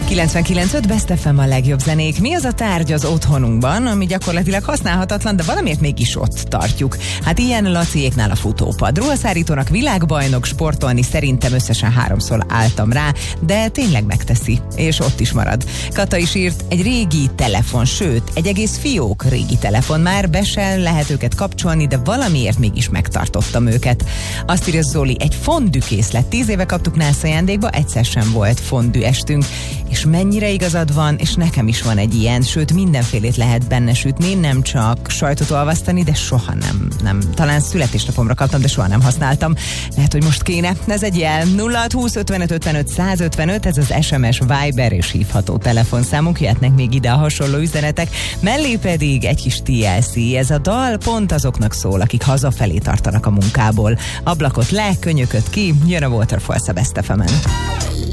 99.5 Best FM a legjobb zenék. Mi az a tárgy az otthonunkban, ami gyakorlatilag használhatatlan, de valamiért mégis ott tartjuk? Hát ilyen Laciéknál a futópad. Ruhaszárítónak világbajnok, sportolni szerintem összesen 3-szor álltam rá, de tényleg megteszi, és ott is marad. Kata is írt, egy régi telefon, sőt, egy egész fiók régi telefon. Már be sem lehet őket kapcsolni, de valamiért mégis megtartottam őket. Azt írja Zoli, egy fondükészlet. 10 éve kaptuk nász ajándékba, egyszer sem volt fondű estünk. És mennyire igazad van, és nekem is van egy ilyen, sőt mindenfélét lehet benne sütni, nem csak sajtot olvasztani, de soha nem. Talán születésnapomra kaptam, de soha nem használtam. Lehet, hogy most kéne. Ez egy jel. 0620 55 55 155, ez az SMS, Viber és hívható telefonszámunk, jöhetnek még ide a hasonló üzenetek. Mellé pedig egy kis TLC, ez a dal pont azoknak szól, akik hazafelé tartanak a munkából. Ablakot le, könyököt ki, jön a Waterfalls a Best FM-en.